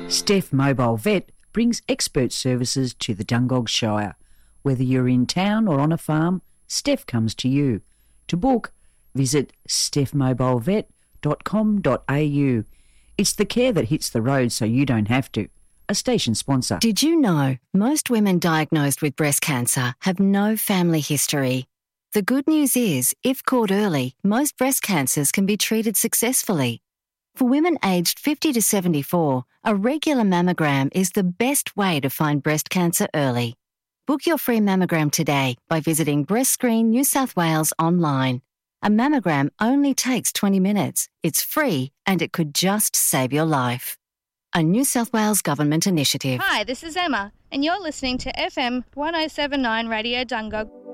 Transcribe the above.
Steph Mobile Vet brings expert services to the Dungog Shire. Whether you're in town or on a farm, Steph comes to you. To book, visit stephmobilevet.com.au. It's the care that hits the road so you don't have to. A station sponsor. Did you know most women diagnosed with breast cancer have no family history? The good news is, if caught early, most breast cancers can be treated successfully. For women aged 50 to 74, a regular mammogram is the best way to find breast cancer early. Book your free mammogram today by visiting Breast Screen New South Wales online. A mammogram only takes 20 minutes. It's free and it could just save your life. A New South Wales Government initiative. Hi, this is Emma, and you're listening to FM 1079 Radio Dungog.